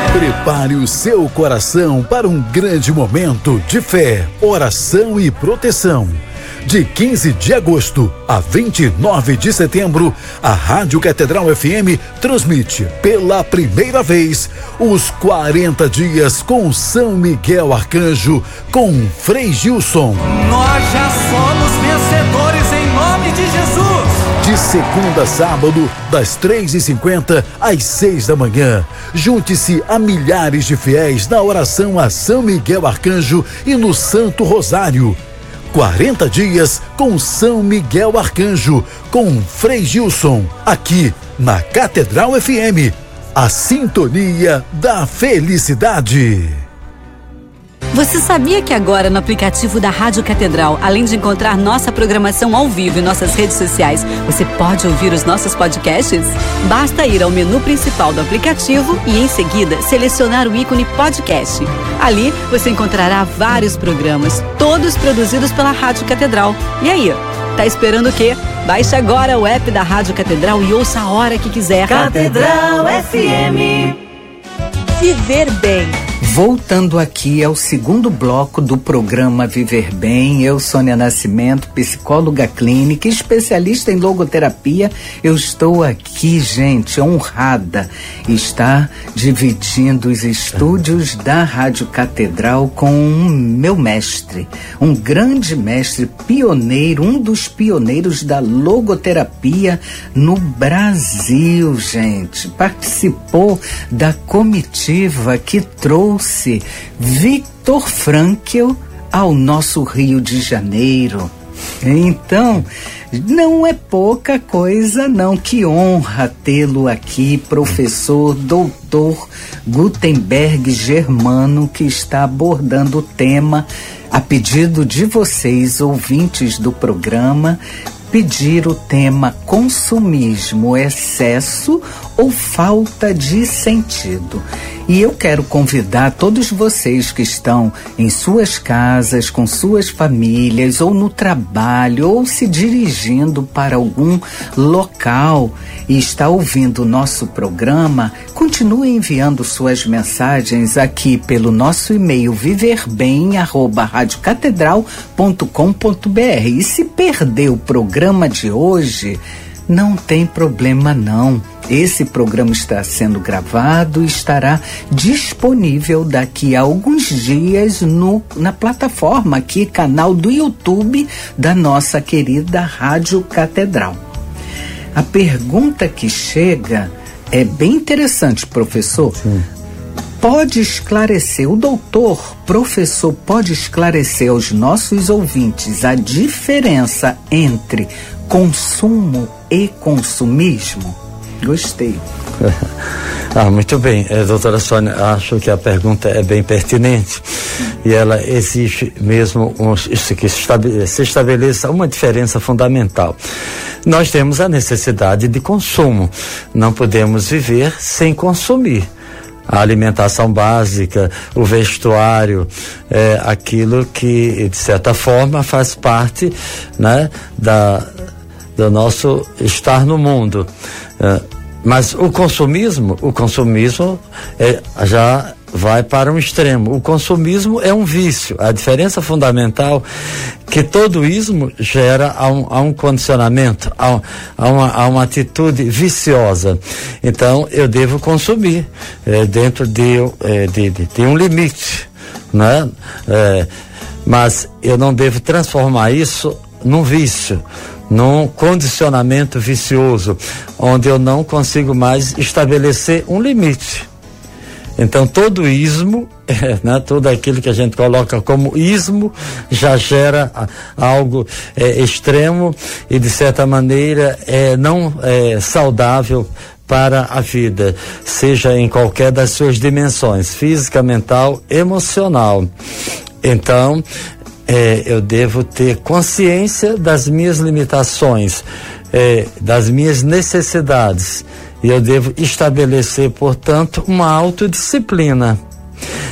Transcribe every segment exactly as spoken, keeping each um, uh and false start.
Prepare o seu coração para um grande momento de fé, oração e proteção. De quinze de agosto a vinte e nove de setembro, a Rádio Catedral F M transmite pela primeira vez os quarenta dias com São Miguel Arcanjo, com Frei Gilson. Nós já somos vencedores em nome de Jesus. De segunda a sábado, das três e cinquenta às seis da manhã. Junte-se a milhares de fiéis na oração a São Miguel Arcanjo e no Santo Rosário. quarenta dias com São Miguel Arcanjo, com Frei Gilson, aqui na Catedral F M. A sintonia da felicidade. Você sabia que agora no aplicativo da Rádio Catedral, além de encontrar nossa programação ao vivo em nossas redes sociais, você pode ouvir os nossos podcasts? Basta ir ao menu principal do aplicativo e em seguida selecionar o ícone podcast. Ali você encontrará vários programas, todos produzidos pela Rádio Catedral. E aí, tá esperando o quê? Baixe agora o app da Rádio Catedral e ouça a hora que quiser. Catedral F M. Viver bem. Voltando aqui ao segundo bloco do programa Viver Bem, eu, Sônia Nascimento, psicóloga clínica, especialista em logoterapia, eu estou aqui, gente, honrada, estar dividindo os estúdios da Rádio Catedral com um meu mestre, um grande mestre, pioneiro, um dos pioneiros da logoterapia no Brasil, gente. Participou da comitiva que trouxe Viktor Frankl ao nosso Rio de Janeiro. Então, não é pouca coisa não, que honra tê-lo aqui, professor doutor Gutenberg Germano, que está abordando o tema, a pedido de vocês, ouvintes do programa, pedir o tema consumismo, excesso ou falta de sentido. E eu quero convidar todos vocês que estão em suas casas, com suas famílias, ou no trabalho, ou se dirigindo para algum local e está ouvindo o nosso programa, continue enviando suas mensagens aqui pelo nosso e-mail viverbem arroba radiocatedral ponto com ponto br. E se perder o programa de hoje, não tem problema não. Esse programa está sendo gravado e estará disponível daqui a alguns dias no, na plataforma aqui, canal do YouTube da nossa querida Rádio Catedral. A pergunta que chega é bem interessante, professor. Sim. Pode esclarecer, o doutor, professor, pode esclarecer aos nossos ouvintes a diferença entre consumo e consumismo? Gostei. Ah, muito bem, eh, doutora Sônia, acho que a pergunta é bem pertinente e ela exige mesmo um, isso, que se estabeleça uma diferença fundamental. Nós temos a necessidade de consumo, não podemos viver sem consumir. A alimentação básica, o vestuário, é aquilo que, de certa forma, faz parte, né, da, do nosso estar no mundo. É, mas o consumismo, o consumismo é, já vai para um extremo. O consumismo é um vício. A diferença fundamental que todo ismo gera a um, a um condicionamento, a, a, uma, a uma atitude viciosa. Então, eu devo consumir é, dentro de, é, de, de, de um limite, né? É, mas eu não devo transformar isso num vício, num condicionamento vicioso, onde eu não consigo mais estabelecer um limite. Então, todo ismo, é, né, tudo aquilo que a gente coloca como ismo, já gera a, algo é, extremo e, de certa maneira, é, não é, saudável para a vida, seja em qualquer das suas dimensões, física, mental, emocional. Então, é, eu devo ter consciência das minhas limitações, é, das minhas necessidades, e eu devo estabelecer, portanto, uma autodisciplina.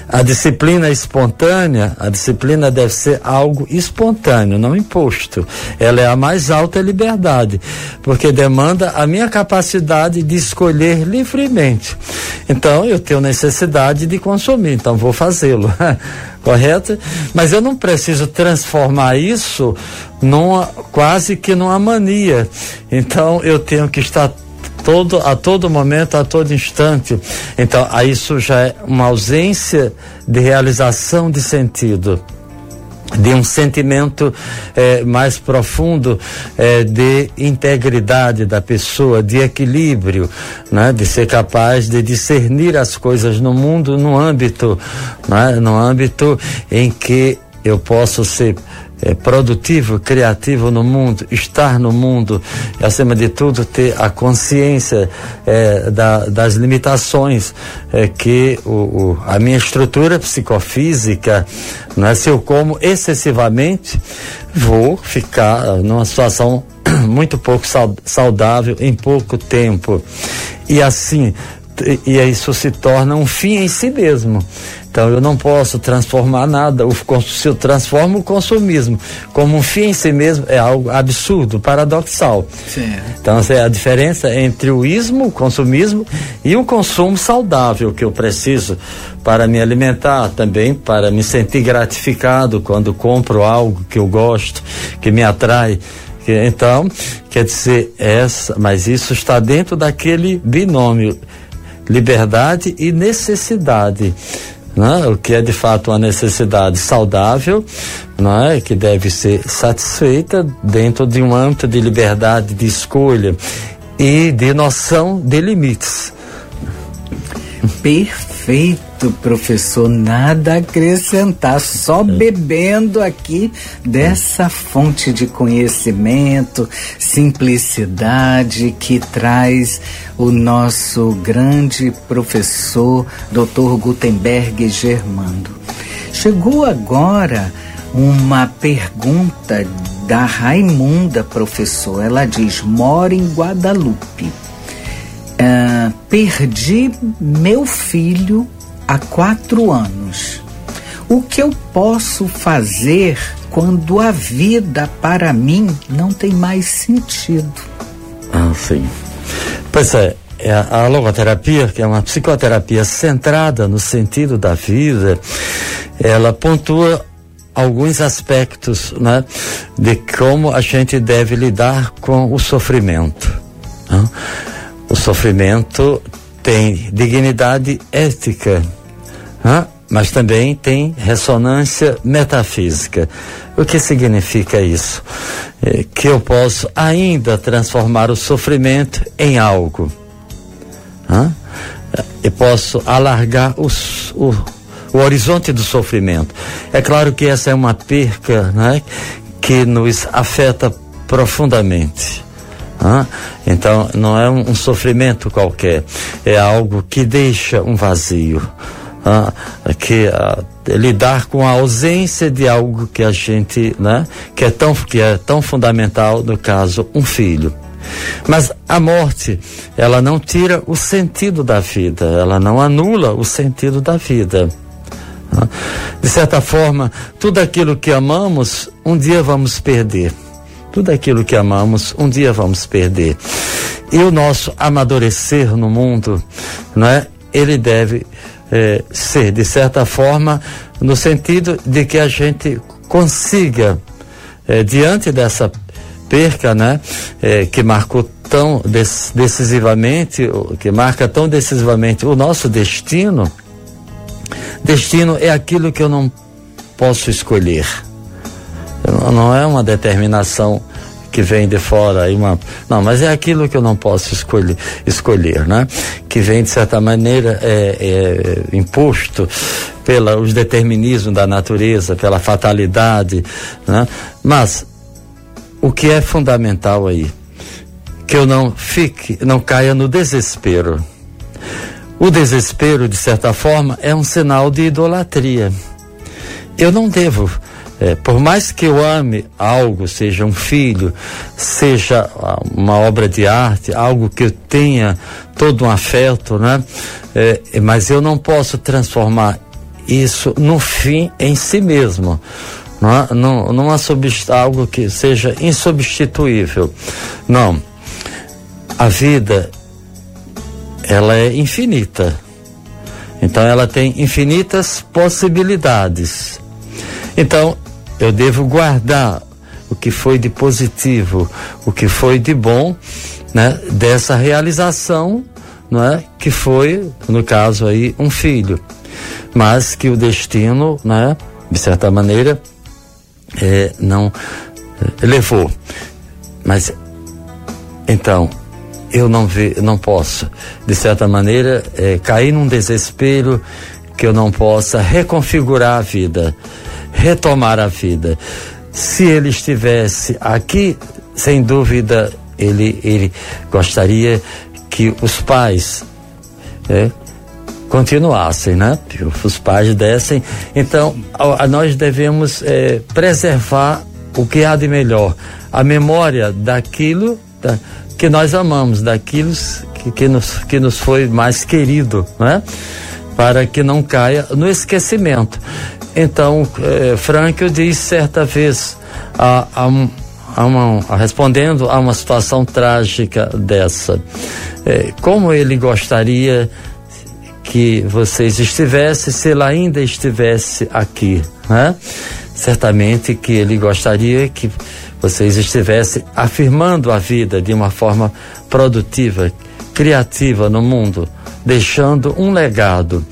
A disciplina espontânea, a disciplina deve ser algo espontâneo, não imposto. Ela é a mais alta liberdade, porque demanda a minha capacidade de escolher livremente. Então, eu tenho necessidade de consumir, então vou fazê-lo. Correto? Mas eu não preciso transformar isso numa, quase que numa mania. Então, eu tenho que estar Todo, a todo momento, a todo instante. Então, aí isso já é uma ausência de realização de sentido, de um sentimento eh, mais profundo eh, de integridade da pessoa, de equilíbrio, né? De ser capaz de discernir as coisas no mundo, no âmbito, né? No âmbito em que eu posso ser É, produtivo, criativo no mundo, estar no mundo e, acima de tudo, ter a consciência é, da, das limitações é, que o, o, a minha estrutura psicofísica, né, se eu como excessivamente, vou ficar numa situação muito pouco saudável em pouco tempo. E assim, e isso se torna um fim em si mesmo. Então eu não posso transformar nada, o, se eu transformo o consumismo como um fim em si mesmo, é algo absurdo, paradoxal. Sim. Então é a diferença entre o ismo, o consumismo, e o consumo saudável que eu preciso para me alimentar, também para me sentir gratificado quando compro algo que eu gosto, que me atrai. Então, quer dizer, essa, mas isso está dentro daquele binômio liberdade e necessidade. Né? O que é de fato uma necessidade saudável, né? Que deve ser satisfeita dentro de um âmbito de liberdade de escolha e de noção de limites. Perfeito, professor, nada a acrescentar, só bebendo aqui dessa fonte de conhecimento, simplicidade que traz o nosso grande professor, doutor Gutenberg Germando. Chegou agora uma pergunta da Raimunda, professor. Ela diz: moro em Guadalupe. Uh, perdi meu filho há quatro anos. O que eu posso fazer quando a vida para mim não tem mais sentido? Ah, sim. Pois é, a, a logoterapia, que é uma psicoterapia centrada no sentido da vida, ela pontua alguns aspectos, né, de como a gente deve lidar com o sofrimento. Né? O sofrimento tem dignidade ética, né? Mas também tem ressonância metafísica. O que significa isso? É que eu posso ainda transformar o sofrimento em algo. Né? Eu posso alargar os, o, o horizonte do sofrimento. É claro que essa é uma perca, né, que nos afeta profundamente. Ah, então não é um, um sofrimento qualquer, é algo que deixa um vazio, ah, que ah, lidar com a ausência de algo que a gente, né, que é tão que é tão fundamental, no caso, um filho. Mas a morte, ela não tira o sentido da vida, ela não anula o sentido da vida. Ah, de certa forma, tudo aquilo que amamos, um dia vamos perder. Tudo aquilo que amamos, um dia vamos perder. E o nosso amadurecer no mundo, não é? Ele deve é, ser, de certa forma, no sentido de que a gente consiga, é, diante dessa perca, né? É, que marcou tão decisivamente, que marca tão decisivamente o nosso destino. Destino é aquilo que eu não posso escolher. Não é uma determinação que vem de fora, uma, não, mas é aquilo que eu não posso escolher, escolher, né? Que vem de certa maneira é, é, imposto pelos determinismos da natureza, pela fatalidade, né? Mas o que é fundamental aí, que eu não fique, não caia no desespero. O desespero, de certa forma, é um sinal de idolatria. Eu não devo É, por mais que eu ame algo, seja um filho, seja uma obra de arte, algo que eu tenha todo um afeto, né? É, mas eu não posso transformar isso no fim em si mesmo, não, não, não há algo que seja insubstituível. Não, a vida, ela é infinita, então ela tem infinitas possibilidades. Então eu devo guardar o que foi de positivo, o que foi de bom, né, dessa realização, não é, que foi, no caso aí, um filho, mas que o destino, né, de certa maneira, é, não é, levou. Mas então eu não ve, não posso, de certa maneira, é, cair num desespero que eu não possa reconfigurar a vida, retomar a vida. Se ele estivesse aqui, sem dúvida, ele, ele gostaria que os pais é, continuassem, né? Que os pais dessem. Então, a, a nós devemos é, preservar o que há de melhor, a memória daquilo da, que nós amamos, daquilo que, que, nos, que nos foi mais querido, né? Para que não caia no esquecimento. Então, eh, Frankl diz certa vez, a, a, a uma, a, respondendo a uma situação trágica dessa, eh, como ele gostaria que vocês estivessem, se ele ainda estivesse aqui, né? Certamente que ele gostaria que vocês estivessem afirmando a vida de uma forma produtiva, criativa no mundo, deixando um legado.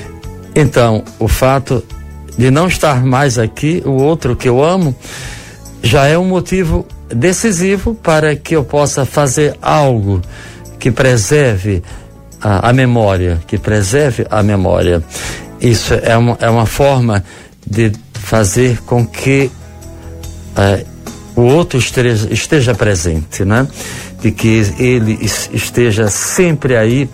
Então, o fato de não estar mais aqui, o outro que eu amo, já é um motivo decisivo para que eu possa fazer algo que preserve a, a memória, que preserve a memória. Isso é uma, é uma forma de fazer com que é, o outro esteja, esteja presente, né? De que ele esteja sempre aí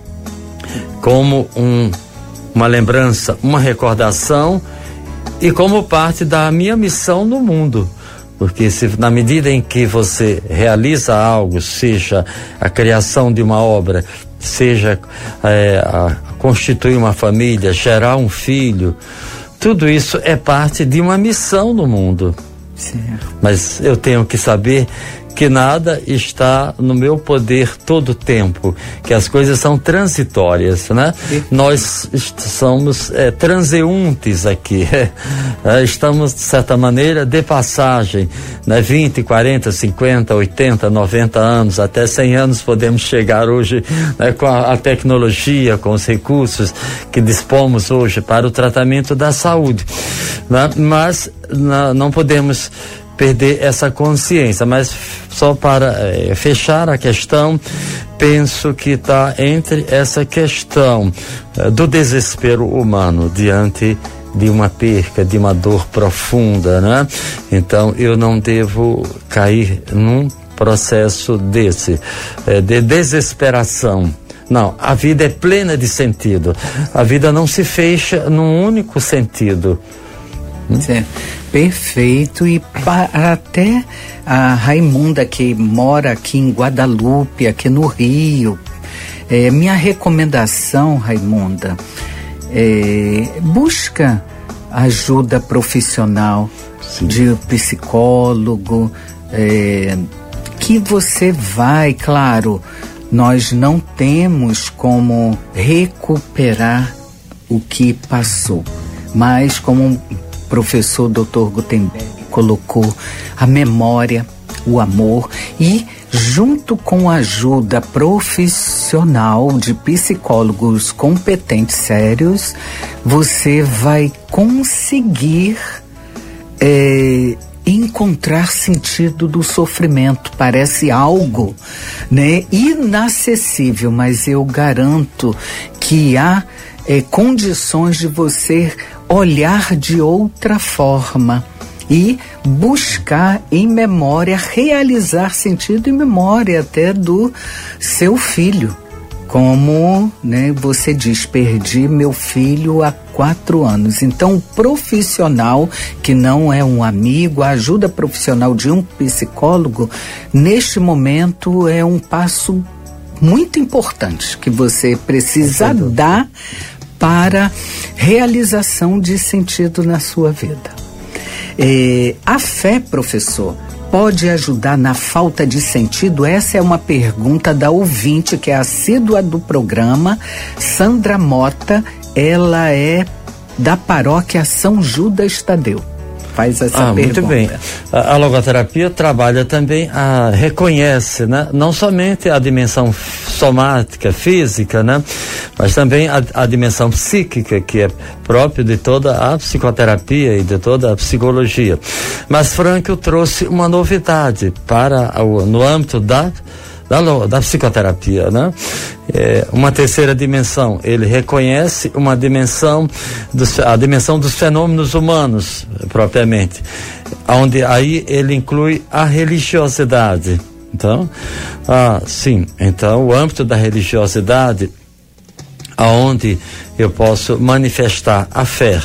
como um, uma lembrança, uma recordação e como parte da minha missão no mundo. Porque se na medida em que você realiza algo, seja a criação de uma obra, seja é, a constituir uma família, gerar um filho, tudo isso é parte de uma missão no mundo. Certo. Mas eu tenho que saber que nada está no meu poder todo o tempo, que as coisas são transitórias, né? E? Nós somos é, transeuntes aqui, é, estamos de certa maneira de passagem, né? vinte, quarenta, cinquenta, oitenta, noventa anos, até cem anos podemos chegar hoje, né? Com a, a tecnologia, com os recursos que dispomos hoje para o tratamento da saúde, né? Mas na, não podemos perder essa consciência. Mas só para é, fechar a questão, penso que está entre essa questão é, do desespero humano diante de uma perca, de uma dor profunda, né? Então eu não devo cair num processo desse, é, de desesperação. Não, a vida é plena de sentido. A vida não se fecha num único sentido. Certo. Perfeito. E para até a Raimunda, que mora aqui em Guadalupe, aqui no Rio, é, minha recomendação, Raimunda, é, busca ajuda profissional. Sim. De psicólogo, é, que você vai, claro, nós não temos como recuperar o que passou, mas como professor doutor Gutenberg colocou, a memória, o amor, e junto com a ajuda profissional de psicólogos competentes, sérios, você vai conseguir é, encontrar sentido do sofrimento. Parece algo, né, inacessível, mas eu garanto que há é, condições de você olhar de outra forma e buscar em memória, realizar sentido em memória até do seu filho. Como, né, você diz, perdi meu filho há quatro anos. Então, o profissional, que não é um amigo, a ajuda profissional de um psicólogo, neste momento é um passo muito importante que você precisa dar para realização de sentido na sua vida. É, a fé, professor, pode ajudar na falta de sentido? Essa é uma pergunta da ouvinte, que é assídua do programa, Sandra Mota. Ela é da paróquia São Judas Tadeu. Faz essa ah, pergunta. Muito bem. A, a logoterapia trabalha também, a, reconhece, né? Não somente a dimensão somática, física, né? Mas também a, a dimensão psíquica, que é própria de toda a psicoterapia e de toda a psicologia. Mas Frankl trouxe uma novidade para o, no âmbito da Da, da psicoterapia, né? É, uma terceira dimensão, ele reconhece uma dimensão, dos, a dimensão dos fenômenos humanos, propriamente, onde aí ele inclui a religiosidade. Então, ah, sim, então o âmbito da religiosidade, aonde eu posso manifestar a fé.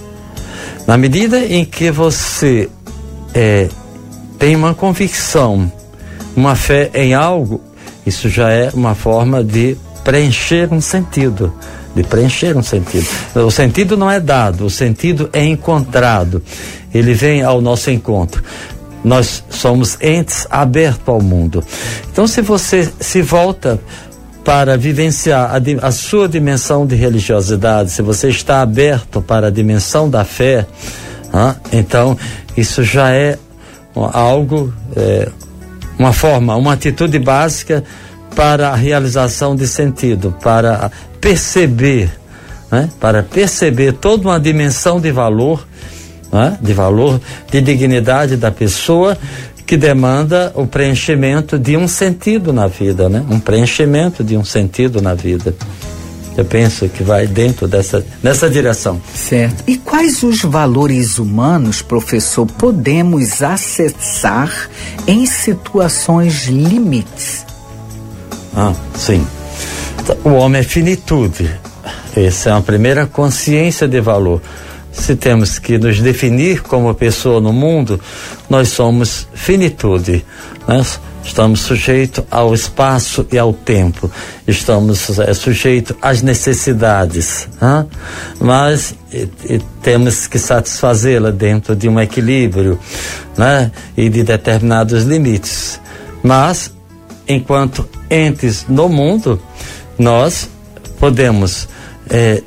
Na medida em que você é, tem uma convicção, uma fé em algo, isso já é uma forma de preencher um sentido, de preencher um sentido. O sentido não é dado, o sentido é encontrado. Ele vem ao nosso encontro. Nós somos entes abertos ao mundo. Então, se você se volta para vivenciar a, a sua dimensão de religiosidade, se você está aberto para a dimensão da fé, ah, então isso já é algo... É, uma forma, uma atitude básica para a realização de sentido, para perceber, né? Para perceber toda uma dimensão de valor, né? De valor, de dignidade da pessoa, que demanda o preenchimento de um sentido na vida, né? Um preenchimento de um sentido na vida. Eu penso que vai dentro dessa, nessa direção. Certo. E quais os valores humanos, professor, podemos acessar em situações limites? Ah, sim. O homem é finitude. Essa é a primeira consciência de valor. Se temos que nos definir como pessoa no mundo, nós somos finitude, né? Estamos sujeitos ao espaço e ao tempo, estamos é, sujeitos às necessidades, hein? Mas e, e temos que satisfazê-la dentro de um equilíbrio, né? E de determinados limites. Mas, enquanto entes no mundo, nós podemos, é,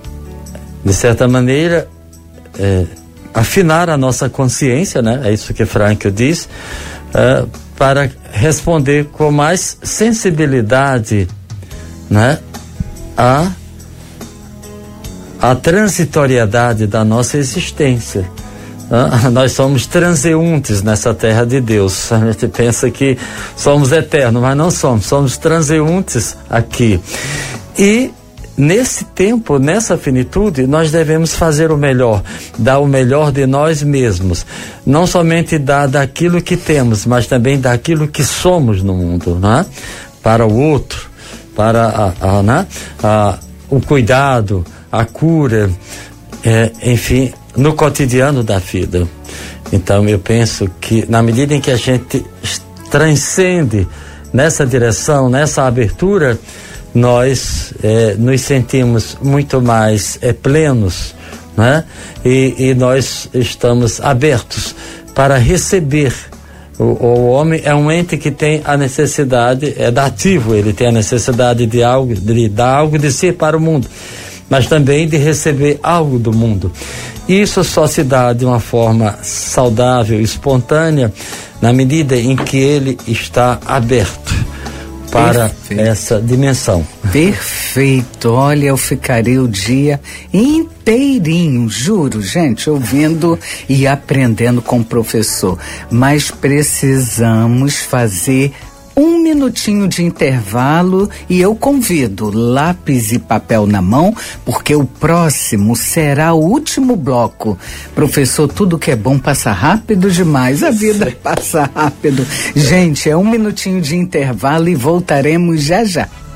de certa maneira, é, afinar a nossa consciência, né? É isso que Frankl diz, é, para responder com mais sensibilidade, né, a, a transitoriedade da nossa existência. Ah, nós somos transeuntes nessa terra de Deus. A gente pensa que somos eternos, mas não somos, somos transeuntes aqui. E nesse tempo, nessa finitude, nós devemos fazer o melhor, dar o melhor de nós mesmos, não somente dar daquilo que temos, mas também daquilo que somos no mundo, né? Para o outro, para a, a, né? a, o cuidado, a cura, é, enfim, no cotidiano da vida. Então eu penso que na medida em que a gente transcende nessa direção, nessa abertura, nós eh, nos sentimos muito mais eh, plenos, né? E, e nós estamos abertos para receber. O, o homem é um ente que tem a necessidade, é dativo, ele tem a necessidade de algo, de dar algo de si para o mundo, mas também de receber algo do mundo. Isso só se dá de uma forma saudável, espontânea, na medida em que ele está aberto para Perfeito. Essa dimensão. Perfeito. Olha, eu ficarei o dia inteirinho, juro, gente, ouvindo e aprendendo com o professor. Mas precisamos fazer um minutinho de intervalo e eu convido lápis e papel na mão, porque o próximo será o último bloco. Professor, tudo que é bom passa rápido demais, a vida passa rápido. Gente, é um minutinho de intervalo e voltaremos já já.